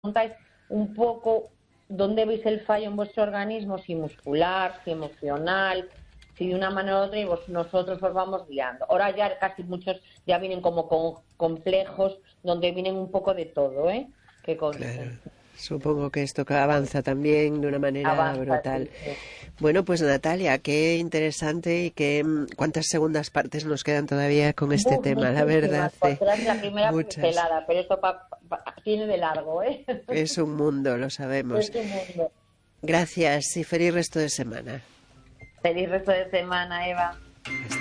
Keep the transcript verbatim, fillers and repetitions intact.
contáis un poco dónde veis el fallo en vuestro organismo, si muscular, si emocional, si de una manera u otra, y vos, nosotros os vamos guiando. Ahora ya casi muchos ya vienen como con complejos, donde vienen un poco de todo, ¿eh? Que conste. Claro. Supongo que esto avanza también de una manera Avanza, brutal. sí, sí. Bueno, pues Natalia, qué interesante y qué cuántas segundas partes nos quedan todavía con este Buf, tema, la verdad. muchísimas, Eh, porque era la primera muchas. pincelada, pero esto pa, pa, tiene de largo, ¿eh? Es un mundo, lo sabemos. Es un mundo. Gracias y feliz resto de semana. Feliz resto de semana, Eva. Hasta